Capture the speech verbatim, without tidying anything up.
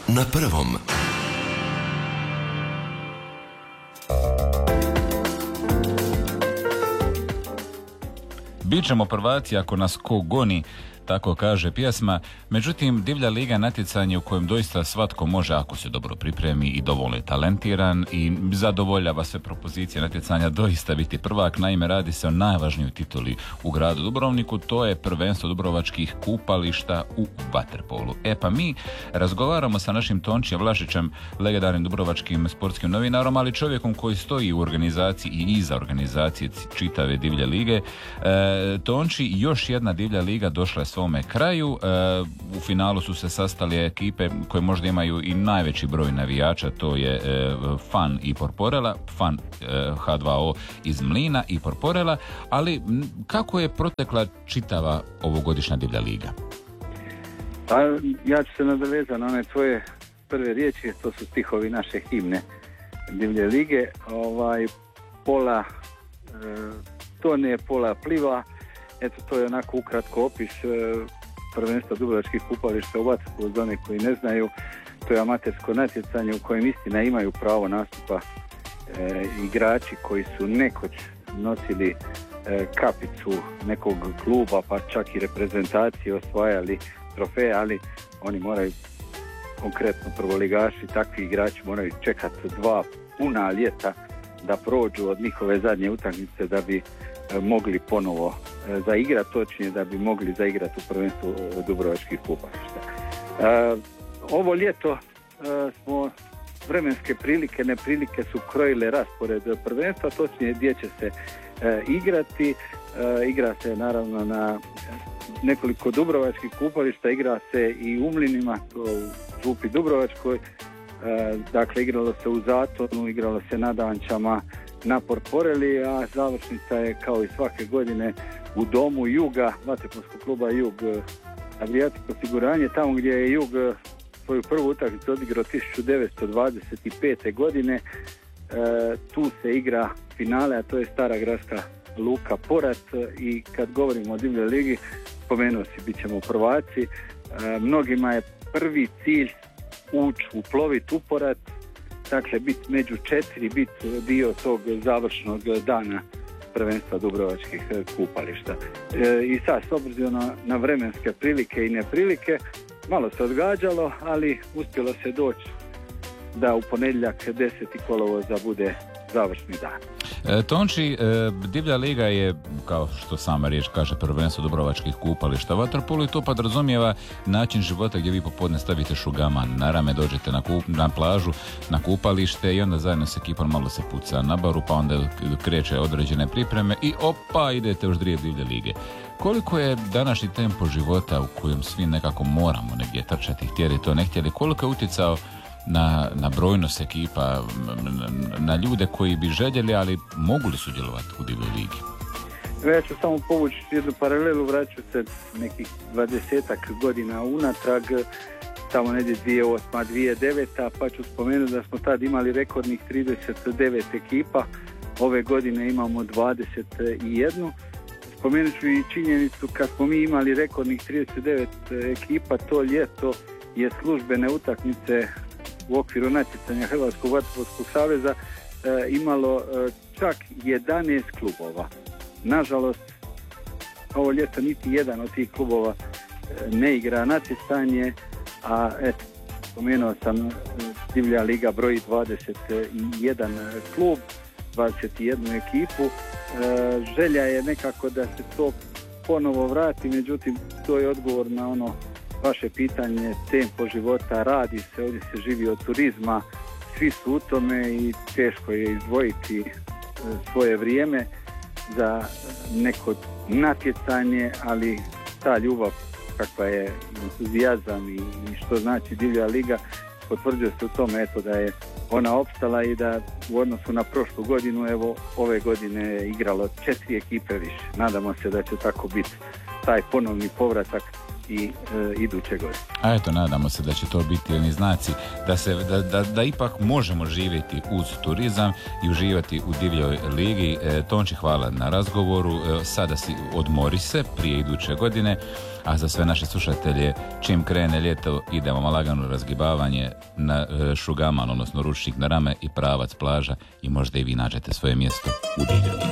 na prvom. Bićemo prvaci ako nas ko goni, tako kaže pjesma. Međutim, Divlja liga natjecanje u kojem doista svatko može, ako se dobro pripremi i dovoljno je talentiran i zadovoljava sve propozicije natjecanja, doista biti prvak. Naime, radi se o najvažnijoj tituli u gradu Dubrovniku, to je prvenstvo dubrovačkih kupališta u vaterpolu. E pa mi razgovaramo sa našim Tončijem Vlašićem, legendarnim dubrovačkim sportskim novinarom, ali čovjekom koji stoji u organizaciji i iza organizacije čitave Divlje lige. E, Tonči, još jedna Divlja liga došla je svome kraju. E, u finalu su se sastali ekipe koje možda imaju i najveći broj navijača, to je e, Fan i Porporela, Fan e, H dva O iz Mlina i Porporela, ali m, kako je protekla čitava ovogodišnja Divlja liga? Pa, ja ću se nadovezati na one tvoje prve riječi, to su stihovi naše himne Divlje lige. Ovaj, pola e, tone, pola pliva. Eto, to je onako ukratko opis e, prvenstva dubrovačkih kupališta u vaterpolu. Za one koji ne znaju, to je amatersko natjecanje u kojem istina imaju pravo nastupa e, igrači koji su nekoć nosili e, kapicu nekog kluba, pa čak i reprezentacije, osvajali trofeje, ali oni moraju, konkretno prvoligaši, takvi igrači moraju čekati dva puna ljeta da prođu od njihove zadnje utakmice da bi e, mogli ponovo e, zaigrati, točnije da bi mogli zaigrati u prvenstvu dubrovačkih kupališta. E, ovo ljeto e, smo vremenske prilike, neprilike su krojile raspored prvenstva, točnije gdje će se e, igrati. E, igra se naravno na nekoliko dubrovačkih kupališta, igra se i u Mlinima, to u Župi Dubrovačkoj. E, dakle, igralo se u Zatonu, igralo se na Dančama, na Porporeli, a završnica je kao i svake godine u domu Juga, vaterpolskog kluba Jug Adriatic osiguranje, tamo gdje je Jug svoju prvu utakmicu odigrao tisuću devetsto dvadeset pete. godine. E, tu se igra finale, a to je Stara gradska luka Porat, i kad govorimo o Divljoj ligi, spomenuo si, bit ćemo prvaci. E, mnogima je prvi cilj ući, uploviti u Porat, dakle biti među četiri, biti dio tog završnog dana prvenstva dubrovačkih kupališta. E, I sad, s obzirom na, na vremenske prilike i neprilike, malo se odgađalo, ali uspjelo se doći da u ponedjeljak deseti kolovoza bude završni dan. E, Tonči, e, Divlja liga je, kao što sama riječ kaže, prvenstvo dubrovačkih kupališta vaterpolu, i to podrazumijeva način života gdje vi popodne stavite šugaman na rame, dođete na, kup, na plažu, na kupalište i onda zajedno s ekipom malo se puca na baru, pa onda kreće određene pripreme i opa, idete u ždrijeb Divlje lige. Koliko je današnji tempo života u kojem svi nekako moramo negdje trčati, htjeli to ne htjeli, koliko je utjecao na, na brojnost ekipa, na, na ljude koji bi željeli, ali mogu li sudjelovati u Divljoj ligi? Ja ću samo povući jednu paralelu, vraću se nekih dvadesetak godina unatrag, tamo negdje dvije tisuće osma dvije tisuće deveta, pa ću spomenuti da smo tad imali rekordnih trideset devet ekipa, ove godine imamo dvadeset jedan. Spomenut ću i činjenicu, kad smo mi imali rekordnih trideset devet ekipa, to ljeto je službene utakmice u okviru natjecanja Hrvatskog vaterpolskog saveza e, imalo e, čak jedanaest klubova. Nažalost, ovo ljeto niti jedan od tih klubova e, ne igra natjecanje, a eto, spomenuo sam, e, Divlja liga broji dvadeset jedan klub, dvadeset jednu ekipu. E, želja je nekako da se to ponovo vrati, međutim to je odgovor na ono vaše pitanje, tempo života, radi se, ovdje se živi od turizma, svi su u tome i teško je izdvojiti e, svoje vrijeme za neko natjecanje, ali ta ljubav kakva je, entuzijazam i, i što znači Divlja liga, potvrđuje se u tome, eto, da je ona opstala i da u odnosu na prošlu godinu, evo, ove godine je igralo četiri ekipe više. Nadamo se da će tako biti taj ponovni povratak i e, iduće godine. A eto, nadamo se da će to biti jedni znaci da, se, da, da, da ipak možemo živjeti uz turizam i uživati u divljoj ligi. E, Tonči, hvala na razgovoru. E, sada si odmori se prije iduće godine, a za sve naše slušatelje, čim krene ljeto, idemo lagano razgibavanje na e, Šugaman, odnosno ručnik na rame i pravac plaža i možda i vi nađete svoje mjesto u divljoj ligi.